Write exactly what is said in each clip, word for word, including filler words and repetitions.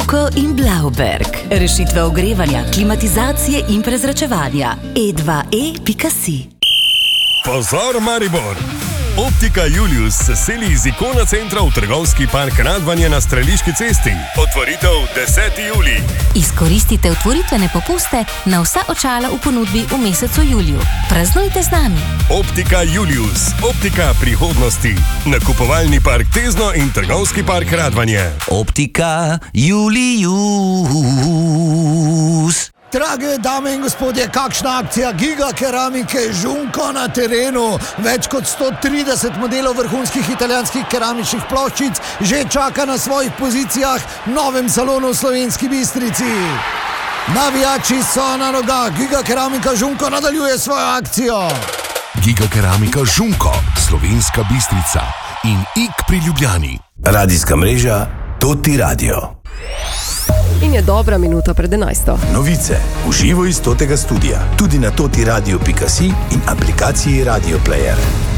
Žunko in Blauberg. Rešitve ogrevanja, klimatizacije in prezračevanja. e dva e pika si. Pozor Maribor! Optika Julius se seli iz Ikona centra v trgovski park Radvanje na Streliški cesti. Otvoritev deseti julij. Izkoristite otvoritvene popuste na vsa očala v ponudbi v mesecu juliju. Praznujte z nami. Optika Julius. Optika prihodnosti. Nakupovalni park Tezno in trgovski park Radvanje. Optika Julius. Drage dame in gospodje, kakšna akcija Giga keramike Žunko na terenu. Več kot sto trideset modelov vrhunskih italijanskih keramičnih ploščic že čaka na svojih pozicijah v novem salonu v Slovenski Bistrici. Navijači so na nogah, Giga keramika Žunko nadaljuje svojo akcijo. Giga keramika Žunko, Slovenska Bistrica in I K pri Ljubljani. Radijska mreža Toti Radio. In je dobra minuta pred enajsto. Novice v živo iz Totega studia, tudi na toti radio pika si in aplikaciji Radio Player.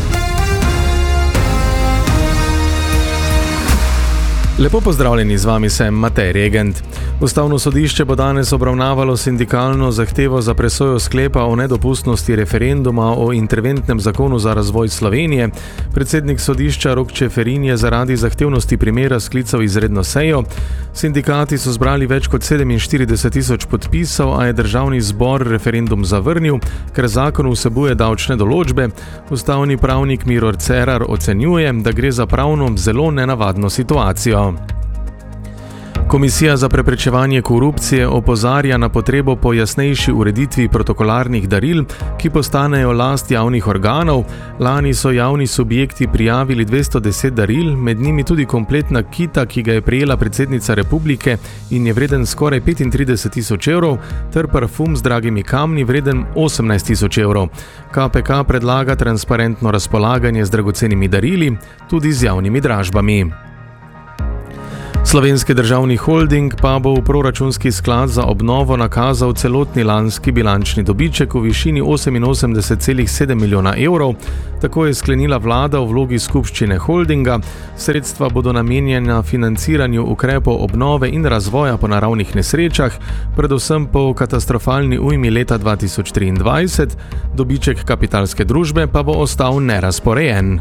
Lepo pozdravljeni, z vami sem Matej Regent. Ustavno sodišče bo danes obravnavalo sindikalno zahtevo za presojo sklepa o nedopustnosti referenduma o interventnem zakonu za razvoj Slovenije. Predsednik sodišča Rok Čeferin je zaradi zahtevnosti primera sklical izredno sejo. Sindikati so zbrali več kot sedeminštirideset tisoč podpisov, a je državni zbor referendum zavrnil, ker zakon vsebuje davčne določbe. Ustavni pravnik Miro Cerar ocenjuje, da gre za pravno zelo nenavadno situacijo. Komisija za preprečevanje korupcije opozarja na potrebo po jasnejši ureditvi protokolarnih daril, ki postanejo last javnih organov. Lani so javni subjekti prijavili dvesto deset daril, med njimi tudi komplet nakita, ki ga je prejela predsednica republike in je vreden skoraj petintrideset tisoč evrov, ter parfum z dragimi kamni vreden osemnajst tisoč evrov. K P K predlaga transparentno razpolaganje z dragocenimi darili, tudi z javnimi dražbami. Slovenski državni holding pa bo v proračunski sklad za obnovo nakazal celotni lanski bilančni dobiček v višini oseminosemdeset celih sedem milijona evrov. Tako je sklenila vlada v vlogi skupščine holdinga. Sredstva bodo namenjena financiranju ukrepov obnove in razvoja po naravnih nesrečah, predvsem po katastrofalni ujmi leta dva tisoč triindvajset. Dobiček kapitalske družbe pa bo ostal nerazporejen.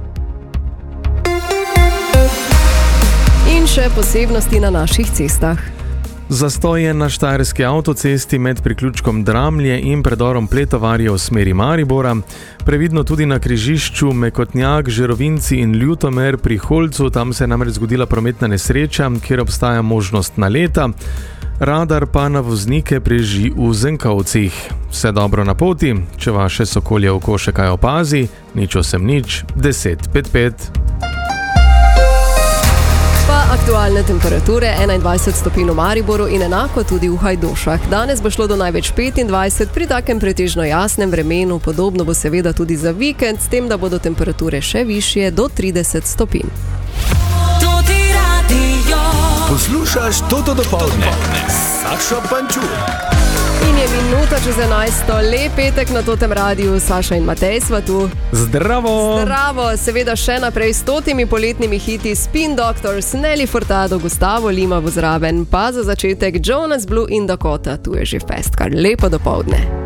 In še posebnosti na naših cestah. Zastoj je na štajerski avtocesti med priključkom Dramlje in predorom Pletovarje v smeri Maribora. Previdno tudi na križišču Mekotnjak, Žerovinci in Ljutomer pri Holcu, tam se je namreč zgodila prometna nesreča, kjer obstaja možnost naleta. Radar pa na voznike preži v Zenkovcih. Vse dobro na poti, če vaše sokolje oko še kaj opazi, nič osem nič, deset pet pet. Aktualne temperature enaindvajset stopinj v Mariboru in enako tudi v Hajdošah. Danes bo šlo do največ petindvajset, pri takem pretežno jasnem vremenu, podobno bo seveda tudi za vikend, s tem, da bodo temperature še višje do trideset stopinj. Poslušaš Toto dopoldne, Sašo Pančur. In je minuta čez enajsto, lep petek na Totem radiju, Saša in Matej sva tu. Zdravo! Zdravo, seveda še naprej s totimi poletnimi hiti Spin Doctors, Nelly Furtado, Gustavo Lima bo zraven, pa za začetek Jonas Blue in Dakota, tu je že fest, kar lepo dopoldne.